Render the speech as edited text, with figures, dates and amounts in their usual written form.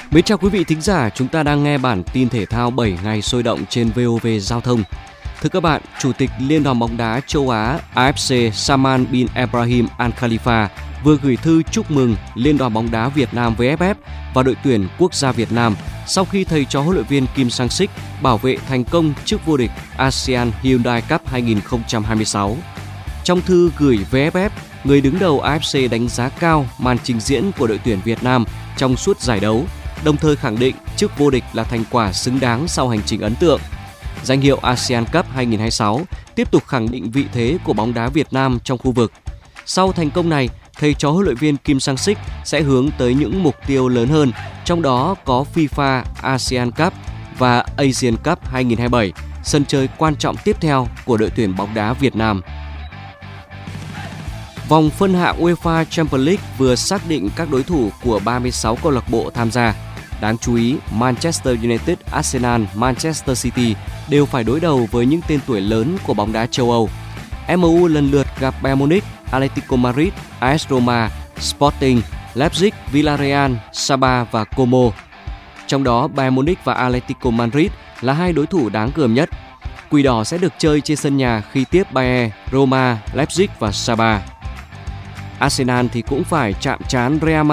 Mến chào quý vị thính giả, chúng ta đang nghe bản tin thể thao 7 ngày sôi động trên VOV Giao thông. Thưa các bạn, Chủ tịch Liên đoàn bóng đá châu Á AFC Salman bin Ebrahim Al Khalifa vừa gửi thư chúc mừng Liên đoàn bóng đá Việt Nam VFF và đội tuyển quốc gia Việt Nam sau khi thầy trò huấn luyện viên Kim Sang-sik bảo vệ thành công chức vô địch ASEAN Hyundai Cup 2026. Trong thư gửi VFF, người đứng đầu AFC đánh giá cao màn trình diễn của đội tuyển Việt Nam trong suốt giải đấu, đồng thời khẳng định chức vô địch là thành quả xứng đáng sau hành trình ấn tượng. Danh hiệu ASEAN Cup 2026 tiếp tục khẳng định vị thế của bóng đá Việt Nam trong khu vực. Sau thành công này, thầy trò huấn luyện viên Kim Sang-sik sẽ hướng tới những mục tiêu lớn hơn, trong đó có FIFA ASEAN Cup và Asian Cup 2027, sân chơi quan trọng tiếp theo của đội tuyển bóng đá Việt Nam. Vòng phân hạng UEFA Champions League vừa xác định các đối thủ của 36 câu lạc bộ tham gia. Đáng chú ý, Manchester United, Arsenal, Manchester City đều phải đối đầu với những tên tuổi lớn của bóng đá châu Âu. MU lần lượt gặp Bayern Munich, Atletico Madrid, AS Roma, Sporting, Leipzig, Villarreal, Saba và Como. Trong đó, Bayern Munich và Atletico Madrid là hai đối thủ đáng gờm nhất. Quỷ đỏ sẽ được chơi trên sân nhà khi tiếp Bayern, Roma, Leipzig và Saba. Arsenal thì cũng phải chạm trán Real